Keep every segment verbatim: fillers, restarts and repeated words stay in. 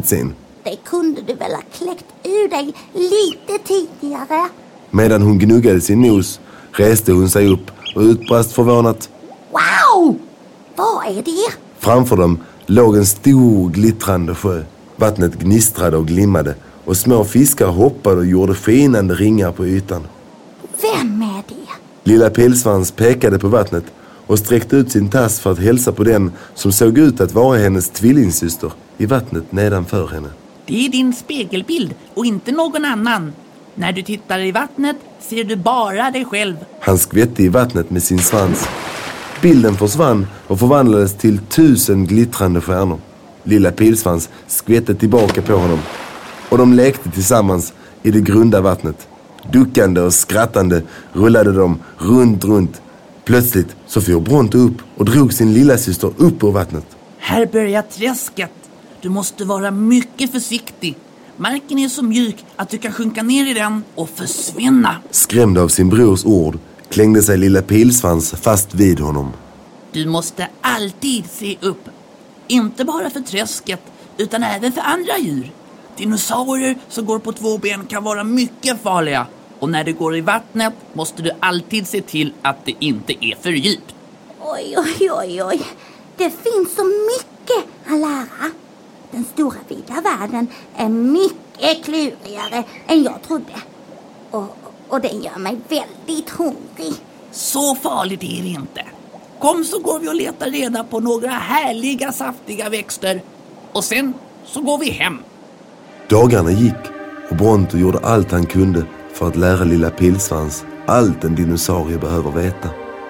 sen. Det kunde du väl ha kläckt ur dig lite tidigare. Medan hon gnuggade sin nos reste hon sig upp och utbrast förvånat. Wow! Vad är det? Framför dem låg en stor glittrande sjö. Vattnet gnistrade och glimmade och små fiskar hoppade och gjorde skinande ringar på ytan. Vem är det? Lilla Pilsvans pekade på vattnet och sträckte ut sin tass för att hälsa på den som såg ut att vara hennes tvillingsyster i vattnet nedanför henne. Det är din spegelbild och inte någon annan. När du tittar i vattnet ser du bara dig själv. Han skvätte i vattnet med sin svans. Bilden försvann och förvandlades till tusen glittrande stjärnor. Lilla Pilsvans skvätte tillbaka på honom och de lekte tillsammans i det grunda vattnet. Duckande och skrattande rullade de runt, runt. Plötsligt så fyr Bronto upp och drog sin lilla syster upp ur vattnet. Här börjar träsket. Du måste vara mycket försiktig. Marken är så mjuk att du kan sjunka ner i den och försvinna. Skrämd av sin brors ord klängde sig lilla Pilsvans fast vid honom. Du måste alltid se upp. Inte bara för träsket utan även för andra djur. Dinosaurier som går på två ben kan vara mycket farliga. Och när du går i vattnet måste du alltid se till att det inte är för djupt. Oj, oj, oj, oj. Det finns så mycket att lära. Den stora vida världen är mycket klurigare än jag trodde. Och, och den gör mig väldigt hungrig. Så farligt är det inte. Kom så går vi och letar reda på några härliga saftiga växter. Och sen så går vi hem. Dagarna gick och Bronto gjorde allt han kunde för att lära lilla Pilsvans allt en dinosaurie behöver veta.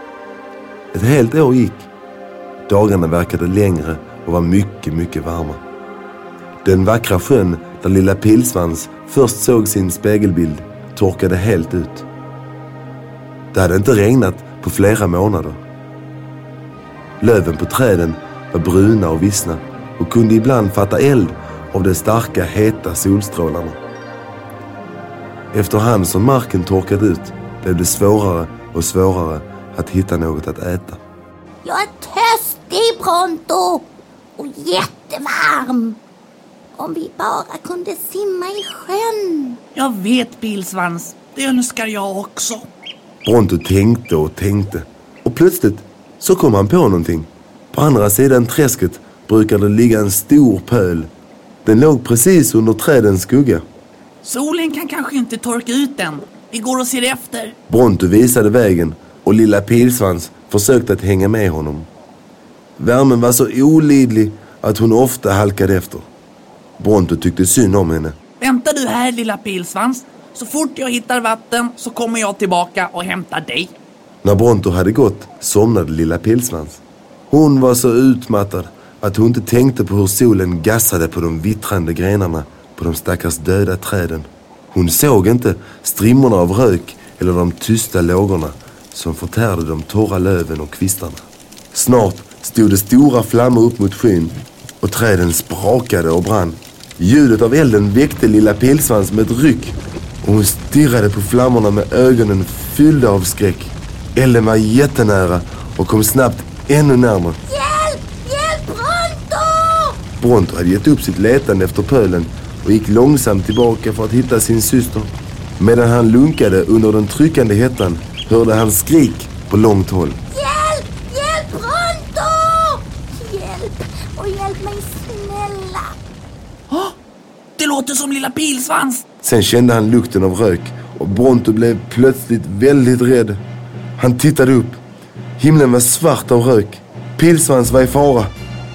Ett helt år gick. Dagarna verkade längre och var mycket, mycket varma. Den vackra sjön där lilla Pilsvans först såg sin spegelbild torkade helt ut. Det hade inte regnat på flera månader. Löven på träden var bruna och vissna och kunde ibland fatta eld av de starka, heta solstrålarna. Efterhand som marken torkat ut blev det svårare och svårare att hitta något att äta. Jag är törstig, Bronto, och jättevarm. Om vi bara kunde simma i sjön. Jag vet, Pilsvans. Det önskar jag också. Bronto tänkte och tänkte. Och plötsligt så kom han på någonting. På andra sidan träsket brukade det ligga en stor pöl. Den låg precis under trädens skugga. Solen kan kanske inte torka ut den. Vi går och ser efter. Bronto visade vägen och lilla Pilsvans försökte att hänga med honom. Värmen var så olidlig att hon ofta halkade efter. Bronto tyckte synd om henne. Vänta du här, lilla Pilsvans. Så fort jag hittar vatten så kommer jag tillbaka och hämtar dig. När Bronto hade gått somnade lilla Pilsvans. Hon var så utmattad att hon inte tänkte på hur solen gassade på de vittrande grenarna på de stackars döda träden. Hon såg inte strimmorna av rök eller de tysta lågorna som förtärde de torra löven och kvistarna. Snart stod det stora flammor upp mot skyn och träden sprakade och brann. Ljudet av elden väckte lilla Pilsvans med ett ryck och hon stirrade på flammorna med ögonen fyllda av skräck. Elden var jättenära och kom snabbt ännu närmare. Hjälp! Hjälp, Bronto! Bronto hade gett upp sitt letande efter pölen och gick långsamt tillbaka för att hitta sin syster. Medan han lunkade under den tryckande hettan hörde han skrik på långt håll. Hjälp! Hjälp, Bronto! Hjälp! Och hjälp mig snälla! Oh, det låter som lilla Pilsvans. Sen kände han lukten av rök och Bronto blev plötsligt väldigt rädd. Han tittade upp. Himlen var svart av rök. Pilsvans var i fara.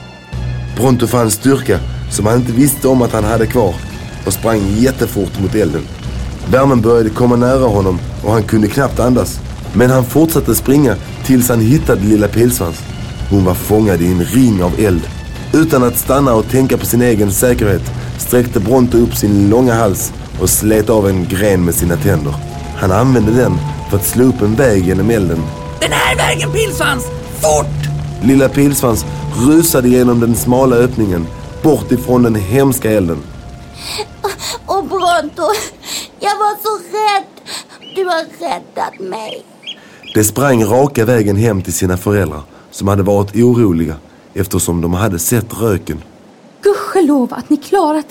Bronto fann styrka som han inte visste om att han hade kvar och sprang jättefort mot elden. Värmen började komma nära honom och han kunde knappt andas. Men han fortsatte springa tills han hittade lilla Pilsvans. Hon var fångad i en ring av eld. Utan att stanna och tänka på sin egen säkerhet sträckte Bronto upp sin långa hals och slet av en gren med sina tänder. Han använde den för att slå upp en väg genom elden. Den här vägen, Pilsvans! Fort! Lilla Pilsvans rusade genom den smala öppningen bort ifrån den hemska elden. Och Bronto, jag var så rädd. Du har räddat mig. De sprang raka vägen hem till sina föräldrar som hade varit oroliga eftersom de hade sett röken. Gudskelov att ni klarat